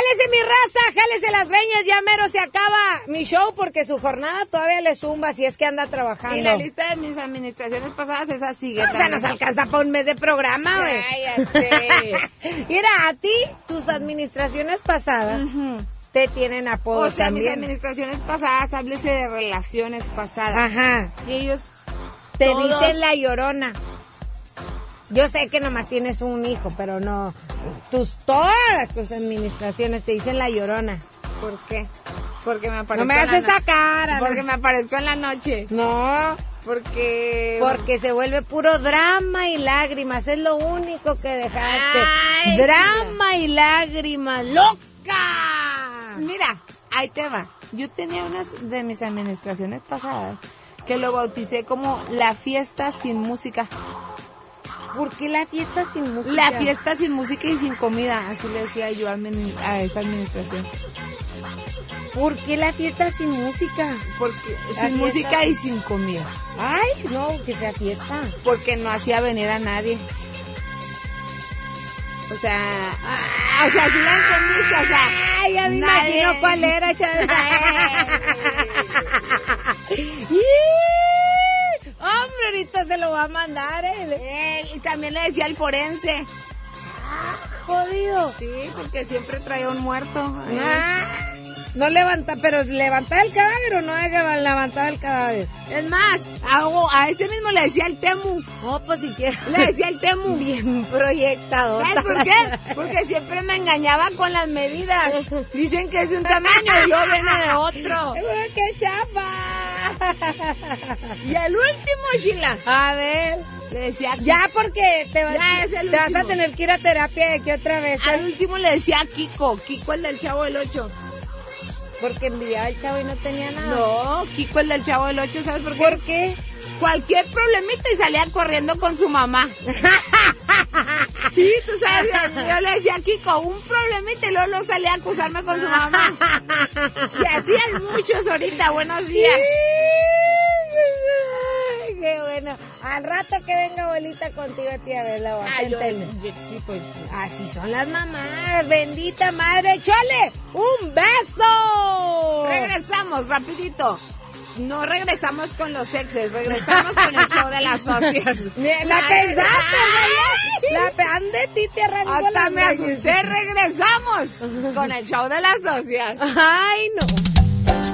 Jálese mi raza, jálese las greñas, ya mero se acaba mi show porque su jornada todavía le zumba si es que anda trabajando. Y la lista de mis administraciones pasadas, esa sigue. O sea, nos alcanza para un mes de programa, güey. Cállate. Mira, a ti, tus administraciones pasadas te tienen apodo O sea, también. mis administraciones pasadas, háblese de relaciones pasadas. Ajá. Y ellos Te todos- dicen la Llorona. Yo sé que nomás tienes un hijo, pero no. Todas tus administraciones te dicen la Llorona. ¿Por qué? Porque me aparezco No me en la haces no- esa cara. Porque me aparezco en la noche. No, porque se vuelve puro drama y lágrimas. Es lo único que dejaste. Ay, Drama y lágrimas. ¡Loca! Mira, ahí te va. Yo tenía unas de mis administraciones pasadas que lo bauticé como la fiesta sin música. ¿Por qué la fiesta sin música? La fiesta sin música y sin comida, así le decía yo a esa administración. ¿Por qué la fiesta sin música? Porque La sin fiesta- música y sin comida. Ay, no, que sea fiesta. Porque no hacía venir a nadie. O sea, sí la entendiste, o sea. Ay, ya me nadie- imagino cuál era, Chávez. Hombre, ahorita se lo va a mandar, Y también le decía al forense. jodido. Sí, porque siempre traía un muerto. No levanta, pero levantaba el cadáver o no levantaba el cadáver. Es más, a ese mismo le decía el Temu. No, pues si quieres. Le decía el Temu. Bien proyectado. ¿Sabes por qué? Porque siempre me engañaba con las medidas. Dicen que es de un tamaño y luego viene de otro. ¡Qué chapa! Y el último, Sheila, A ver. le decía Ya porque te vas es el te vas a último. tener que ir a terapia de que otra vez. Al último le decía Kiko el del Chavo del 8. Porque envidiaba al chavo y no tenía nada. No, Kiko el del Chavo del 8, ¿sabes por qué? ¿Por qué? Cualquier problemita y salía corriendo con su mamá. Sí, tú sabes, yo le decía a Kiko, un problemita y luego salía a acusarme con su mamá. Y así hay muchos ahorita, buenos días. Ay, qué bueno. Al rato que venga abuelita contigo, tía, ver la vas a entender. Sí, pues. Así son las mamás. Bendita madre. ¡Chole! ¡Un beso! Regresamos, rapidito. No regresamos con los exes, regresamos con el show de las socias. La pensaste, ¿verdad? Ande de ti te arrancó Hasta las me nalgas. asusté, regresamos con el show de las socias. Ay, no.